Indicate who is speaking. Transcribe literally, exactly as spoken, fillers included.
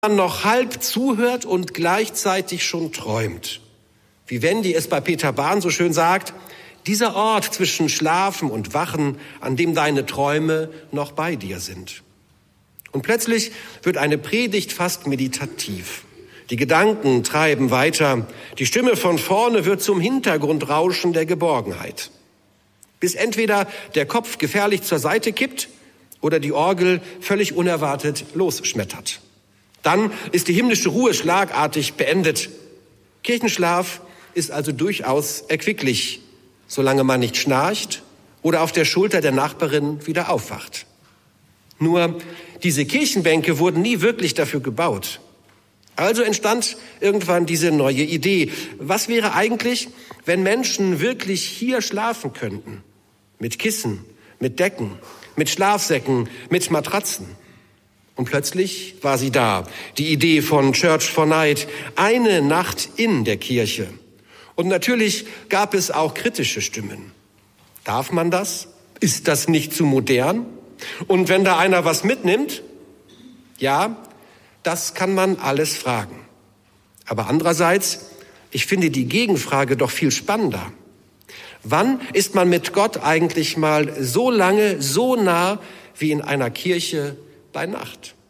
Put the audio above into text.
Speaker 1: man noch halb zuhört und gleichzeitig schon träumt. Wie Wendy es bei Peter Bahn so schön sagt, dieser Ort zwischen Schlafen und Wachen, an dem deine Träume noch bei dir sind. Und plötzlich wird eine Predigt fast meditativ. Die Gedanken treiben weiter. Die Stimme von vorne wird zum Hintergrundrauschen der Geborgenheit. Bis entweder der Kopf gefährlich zur Seite kippt oder die Orgel völlig unerwartet losschmettert. Dann ist die himmlische Ruhe schlagartig beendet. Kirchenschlaf ist also durchaus erquicklich, solange man nicht schnarcht oder auf der Schulter der Nachbarin wieder aufwacht. Nur diese Kirchenbänke wurden nie wirklich dafür gebaut. Also entstand irgendwann diese neue Idee. Was wäre eigentlich, wenn Menschen wirklich hier schlafen könnten? Mit Kissen, mit Decken, mit Schlafsäcken, mit Matratzen. Und plötzlich war sie da, die Idee von Church for Night, eine Nacht in der Kirche. Und natürlich gab es auch kritische Stimmen. Darf man das? Ist das nicht zu modern? Und wenn da einer was mitnimmt? Ja, das kann man alles fragen. Aber andererseits, ich finde die Gegenfrage doch viel spannender. Wann ist man mit Gott eigentlich mal so lange, so nah wie in einer Kirche bei Nacht?